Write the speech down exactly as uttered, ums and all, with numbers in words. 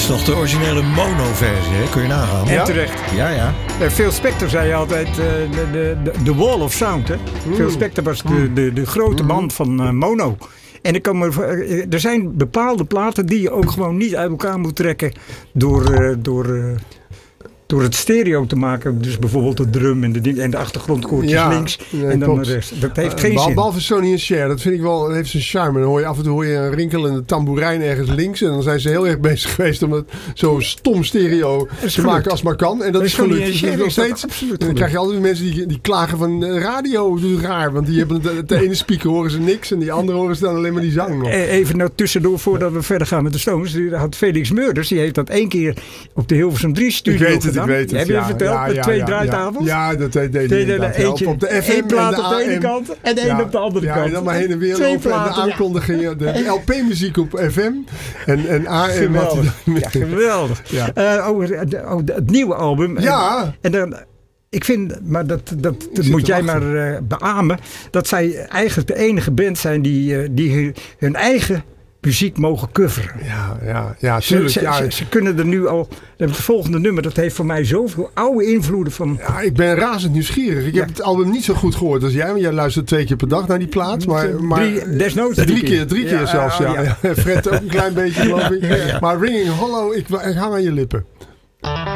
is toch de originele mono-versie, hè? Kun je nagaan. En Ja? terecht. Ja, ja. Uh, Phil Spector zei altijd uh, de, de, de, de wall of sound. Hè? Mm. Phil Spector was de, de, de grote man van uh, mono. En er, komen, er zijn bepaalde platen die je ook gewoon niet uit elkaar moet trekken door, uh, door, uh, door het stereo te maken. Dus bijvoorbeeld de drum en de, ding, en de achtergrondkoortjes Ja, links nee, en dan klopt. de rest. Dat heeft Uh, geen behal- zin. Behalve Sonny en Cher, dat vind ik wel, dat heeft zijn charme. Dan hoor je af en toe hoor je een rinkelende tamboerijn ergens links. En dan zijn ze heel erg bezig geweest om het zo stom stereo te gelukt. maken als maar kan. En dat Bij is Sonny gelukt. en Dus Cher nog is dat steeds. absoluut En dan gelukt. krijg je altijd mensen die, die klagen van uh, radio, doet het raar. Want die hebben de, de ene speaker horen ze niks en die andere horen ze dan alleen maar die zang nog. Eh, Even nou tussendoor, voordat we verder gaan met de Stones. Die had Felix Meurders, die heeft dat één keer op de Hilversum drie Ik studio weet het, ik gedaan. weet het. Heb je ja, dat verteld? ja, met ja, twee ja, draaitafels? Ja, ja, dat deed hij Deed er inderdaad. eentje, Op de F M één plaat en de op de ene A M. kant en één Ja, op de andere ja, kant. en dan maar heen en weer Twee lopen en de platen, ja. aankondigingen. De L P-muziek op F M en, en A M. had hij Geweldig. dan- Ja, geweldig. Ja. Eh, over de- over de- het nieuwe album. Ja. En dan, ik vind, maar dat, dat, dat zit moet te jij wachten. maar uh, beamen, dat zij eigenlijk de enige band zijn die, uh, die hun, hun eigen muziek mogen coveren. Ja, ja, ja, Ze, tuurlijk. ze, Ja, ze, ze kunnen er nu al. Het volgende nummer, dat heeft voor mij zoveel oude invloeden van. ja, ik ben razend nieuwsgierig. Ik Ja. heb het album niet zo goed gehoord als jij. Want jij luistert twee keer per dag naar die plaat. Maar, maar Drie- desnoods drie, drie keer. keer. Drie keer Ja, zelfs, ja. ja. ja. Fred ook een klein beetje, geloof ik. Maar Ringing Hollow, ik, ik hang aan je lippen.